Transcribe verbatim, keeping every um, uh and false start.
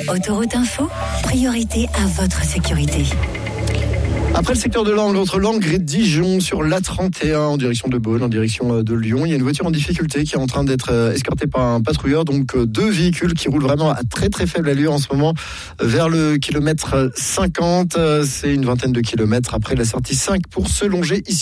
Autoroute Info, priorité à votre sécurité. Après le secteur de Langres, entre Langres et Dijon, sur l'A trente et un, en direction de Beaune, en direction de Lyon, il y a une voiture en difficulté qui est en train d'être escortée par un patrouilleur. Donc deux véhicules qui roulent vraiment à très très faible allure en ce moment vers le kilomètre cinquante. C'est une vingtaine de kilomètres après la sortie cinq pour se longer ici.